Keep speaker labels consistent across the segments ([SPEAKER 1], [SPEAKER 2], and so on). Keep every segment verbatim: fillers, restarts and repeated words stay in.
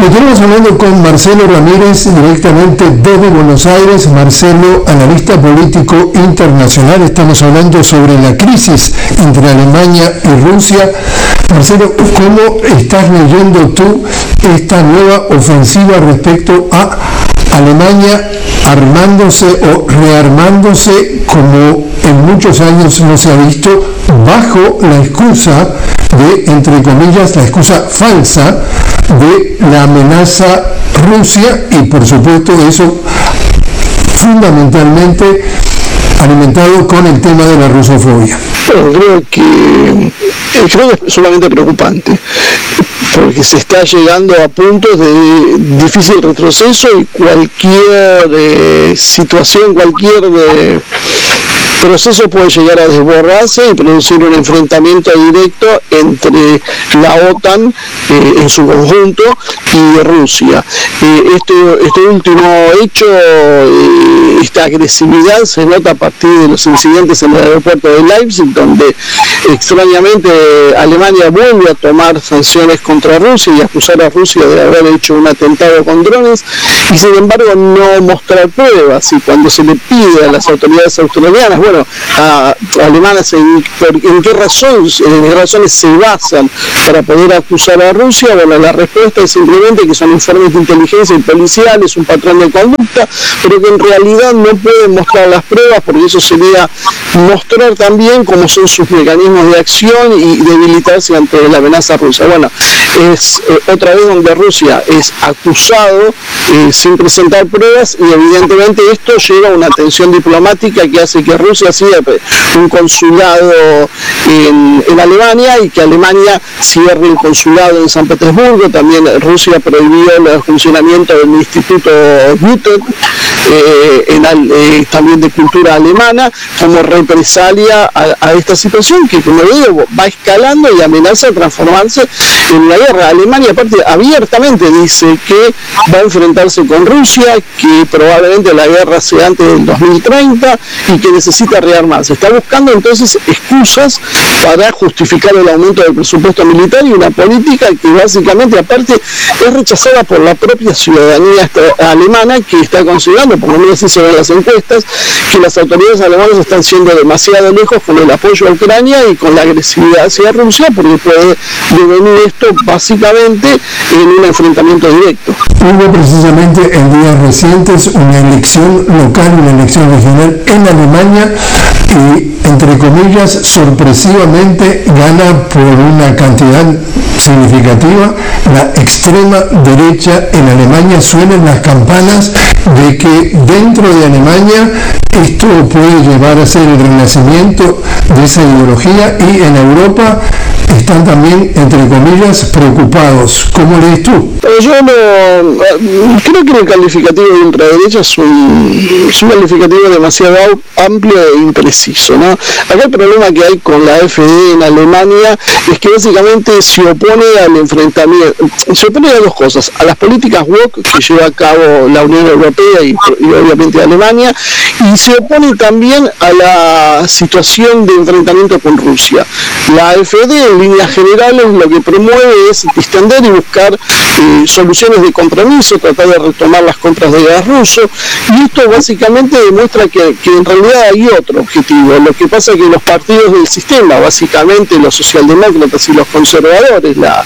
[SPEAKER 1] Continuamos hablando con Marcelo Ramírez, directamente desde Buenos Aires. Marcelo, analista político internacional. Estamos hablando sobre la crisis entre Alemania y Rusia. Marcelo, ¿cómo estás leyendo tú esta nueva ofensiva respecto a Alemania armándose o rearmándose como en muchos años no se ha visto, bajo la excusa de, entre comillas, la excusa falsa de la amenaza Rusia, y por supuesto eso fundamentalmente alimentado con el tema de la rusofobia?
[SPEAKER 2] Bueno, creo que, creo que es sumamente preocupante, porque se está llegando a puntos de difícil retroceso y cualquier eh, situación, cualquier eh, proceso puede llegar a desbordarse y producir un enfrentamiento directo entre la OTAN eh, en su conjunto y Rusia. Eh, este, este último hecho, eh, esta agresividad se nota a partir de los incidentes en el aeropuerto de Leipzig, donde extrañamente Alemania vuelve a tomar sanciones contra Rusia y acusar a Rusia de haber hecho un atentado con drones, y sin embargo no mostrar pruebas. Y cuando se le pide a las autoridades australianas, bueno, a, a alemanas, en, por, en qué razón, en qué razones se basan para poder acusar a Rusia, bueno, la respuesta es simplemente que son informes de inteligencia y policiales, un patrón de conducta, pero que en realidad no pueden mostrar las pruebas, porque eso sería mostrar también cómo son sus mecanismos de acción y debilitarse ante la amenaza rusa. Bueno, es eh, otra vez donde Rusia es acusado eh, sin presentar pruebas, y evidentemente esto lleva a una tensión diplomática que hace que Rusia cierre un consulado en, en Alemania, y que Alemania cierre el consulado en San Petersburgo. También Rusia prohibió el funcionamiento del Instituto Goethe, eh, en, eh, también de cultura alemana, como represalia a, a esta situación que, como digo, va escalando y amenaza transformarse en una guerra. Alemania, aparte, abiertamente dice que va a enfrentarse con Rusia, que probablemente la guerra sea antes del dos mil treinta y que necesita rearmarse. Está buscando entonces excusas para justificar el aumento del presupuesto militar, y una política que básicamente, aparte, es rechazada por la propia ciudadanía alemana, que está considerando, por lo menos así se ven las encuestas, que las autoridades alemanas están siendo demasiado lejos con el apoyo a Ucrania y con la agresividad hacia Rusia, porque puede devenir esto básicamente en un enfrentamiento directo.
[SPEAKER 1] Hubo precisamente en días recientes una elección local, una elección regional en Alemania, y entre comillas sorpresivamente gana por una cantidad significativa la extrema derecha en Alemania. Suenan las campanas de que dentro de Alemania esto puede llevar a ser el renacimiento de esa ideología, y en Europa están también, entre comillas, preocupados. ¿Cómo lees tú?
[SPEAKER 2] Pero yo no creo que el calificativo de ultraderecha es un, es un calificativo demasiado amplio e impreciso, ¿no? Acá el problema que hay con la AfD en Alemania es que básicamente se opone al enfrentamiento, se opone a dos cosas: a las políticas woke que lleva a cabo la Unión Europea y, y obviamente Alemania, y se opone también a la situación de enfrentamiento con Rusia. La AfD, en líneas generales, lo que promueve es distender y buscar eh, soluciones de compromiso, tratar de retomar las compras de gas ruso, y esto básicamente demuestra que, que en realidad hay otro objetivo. Lo que pasa es que los partidos del sistema, básicamente los socialdemócratas y los conservadores, la,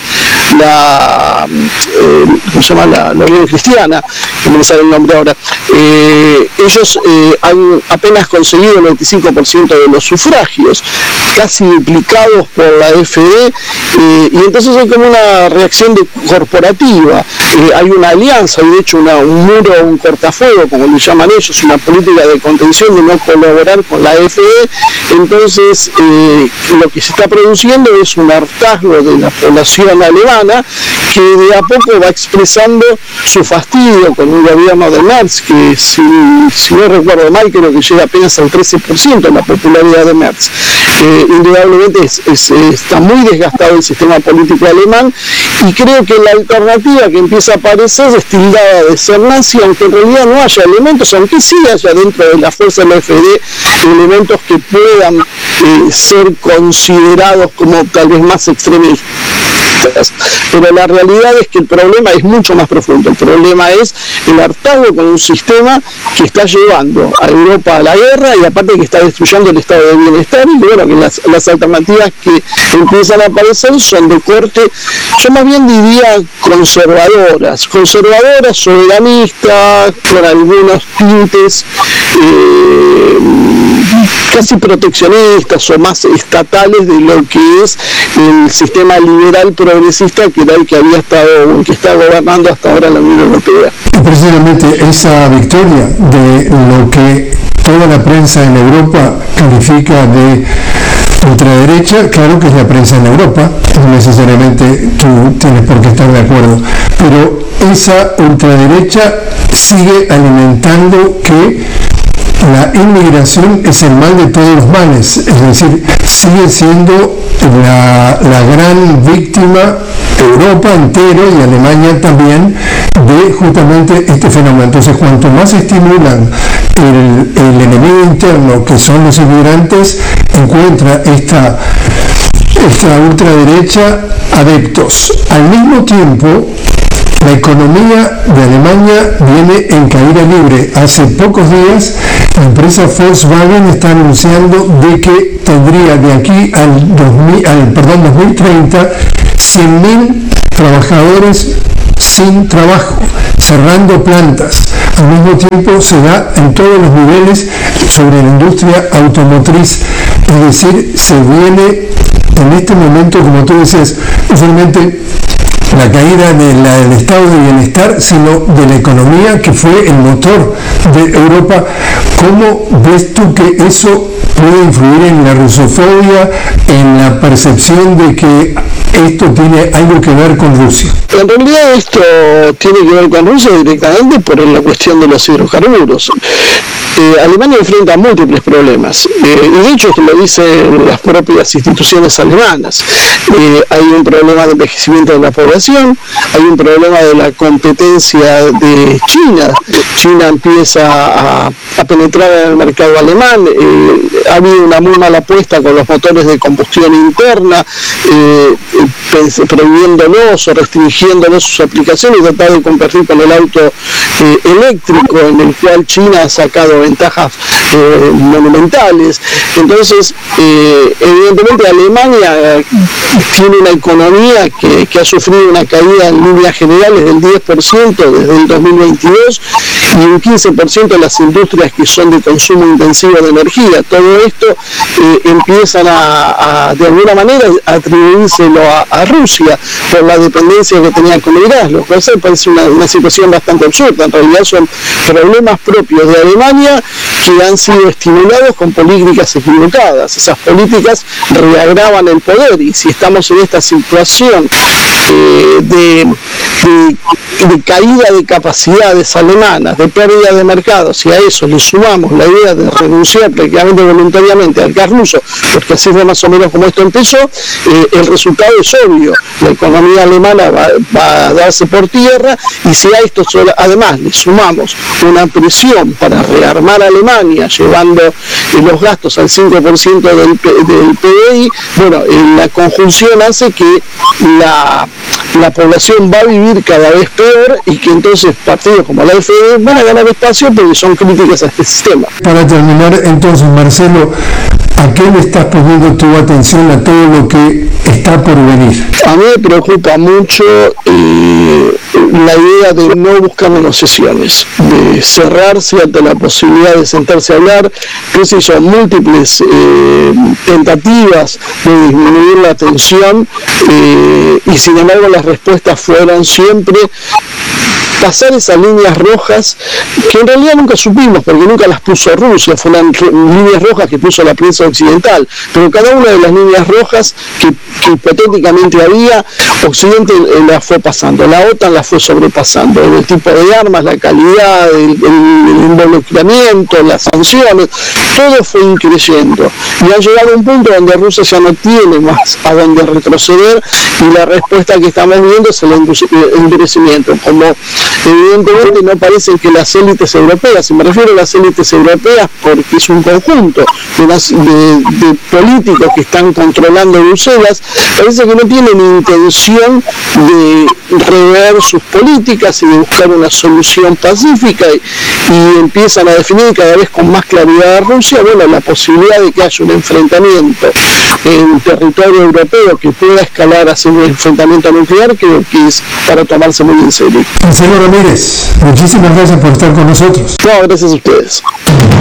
[SPEAKER 2] la eh, ¿cómo se llama? La, la Unión Cristiana, que no me sale el nombre ahora, eh, ellos eh, han apenas conseguido el veinticinco por ciento de los sufragios, casi duplicados por la AfD, eh, y entonces hay como una reacción de corporativa, eh, hay una alianza, hay de hecho una, un muro, un cortafuego, como le llaman ellos, una política de contención, de no colaborar con la AfD. Entonces eh, lo que se está produciendo es un hartazgo de la población alemana, que de a poco va expresando su fastidio con un gobierno de Merz, que si, si no recuerdo mal, creo que llega apenas al trece por ciento en la popularidad de Merz. Eh, indudablemente es, es, está muy desgastado el sistema político alemán, y creo que la alternativa que empieza a aparecer es tildada de ser nazi, aunque en realidad no haya elementos, aunque sí haya dentro de la fuerza de la AfD elementos que puedan eh, ser considerados como tal vez más extremistas. políticas. Pero la realidad es que el problema es mucho más profundo. El problema es el hartazgo con un sistema que está llevando a Europa a la guerra y aparte que está destruyendo el estado de bienestar, y bueno, que las, las alternativas que empiezan a aparecer son de corte, yo más bien diría conservadoras, conservadoras, soberanistas, con algunos tintes eh, casi proteccionistas o más estatales de lo que es el sistema liberal progresista que era el que había estado, que está gobernando hasta ahora la Unión Europea.
[SPEAKER 1] Precisamente esa victoria de lo que toda la prensa en Europa califica de ultraderecha, claro que es la prensa en Europa, no necesariamente tú tienes por qué estar de acuerdo, pero esa ultraderecha sigue alimentando que la inmigración es el mal de todos los males, es decir, sigue siendo la, la gran víctima, Europa entero y Alemania también, de justamente este fenómeno. Entonces, cuanto más estimulan el, el enemigo interno, que son los inmigrantes, encuentra esta, esta ultraderecha adeptos. Al mismo tiempo, la economía de Alemania viene en caída libre. Hace pocos días la empresa Volkswagen está anunciando de que tendría de aquí al, dos mil, al perdón, dos mil treinta cien mil trabajadores sin trabajo, cerrando plantas. Al mismo tiempo se da en todos los niveles sobre la industria automotriz. Es decir, se viene en este momento, como tú decías, no solamente la caída de la, del estado de bienestar, sino de la economía, que fue el motor de Europa. ¿Cómo ves tú que eso puede influir en la rusofobia, en la percepción de que esto tiene algo que ver con Rusia?
[SPEAKER 2] En realidad esto tiene que ver con Rusia directamente por la cuestión de los hidrocarburos. Eh, Alemania enfrenta múltiples problemas, eh, y de hecho esto lo dicen las propias instituciones alemanas. Eh, hay un problema de envejecimiento de la población, hay un problema de la competencia de China. China empieza a, a penetrar en el mercado alemán, eh, ha habido una muy mala apuesta con los motores de combustión interna, eh, prohibiéndolos o restringiéndolos sus aplicaciones y tratar de competir con el auto eh, eléctrico, en el cual China ha sacado ventajas eh, monumentales. Entonces, eh, evidentemente Alemania tiene una economía que, que ha sufrido una caída en líneas generales del diez por ciento desde el dos mil veintidós y un quince por ciento de las industrias que son de consumo intensivo de energía. Todo esto eh, empiezan a, a, de alguna manera, a atribuírselo a, a Rusia por la dependencia que tenía con el gas, lo cual se parece una, una situación bastante absurda. En realidad son problemas propios de Alemania que han sido estimulados con políticas equivocadas. Esas políticas reagravan el poder, y si estamos en esta situación eh, de, de, de caída de capacidades alemanas, de pérdida de mercados, y a eso le sumamos la idea de renunciar prácticamente voluntariamente al gas ruso, porque así fue más o menos como esto empezó, eh, el resultado es obvio. La economía alemana va, va a darse por tierra, y si a esto solo, además le sumamos una presión para rearmar a Alemania, llevando eh, los gastos al cinco por ciento del, del P B I, bueno, eh, la conjunción hace que la, la población va a vivir cada vez peor, y que entonces partidos como la A F D van a ganar espacio porque son críticas a este sistema.
[SPEAKER 1] Para terminar, entonces, Marcelo, ¿a qué le estás poniendo tu atención a todo lo que está por venir?
[SPEAKER 2] A mí me preocupa mucho eh, la idea de no buscar negociaciones, de cerrarse ante la posibilidad de sentarse a hablar, que se hizo múltiples eh, tentativas de disminuir la tensión, eh, y sin embargo las respuestas fueron siempre pasar esas líneas rojas que en realidad nunca supimos, porque nunca las puso Rusia, fueron líneas rojas que puso la prensa occidental, pero cada una de las líneas rojas que, que hipotéticamente había, Occidente las fue pasando, la OTAN las fue sobrepasando, el tipo de armas, la calidad, el, el, el involucramiento, las sanciones, todo fue increyendo, y ha llegado a un punto donde Rusia ya no tiene más a dónde retroceder, y la respuesta que estamos viendo es el endurecimiento, como evidentemente no parecen que las élites europeas, y me refiero a las élites europeas porque es un conjunto de, las, de, de políticos que están controlando Bruselas, parece que no tienen intención de rever sus políticas y de buscar una solución pacífica, y, y empiezan a definir cada vez con más claridad a Rusia, bueno, la posibilidad de que haya un enfrentamiento en territorio europeo que pueda escalar hacia un enfrentamiento nuclear, creo que es para tomarse muy en serio.
[SPEAKER 1] Marcelo Ramírez, muchísimas gracias por estar con nosotros.
[SPEAKER 2] No, gracias a ustedes.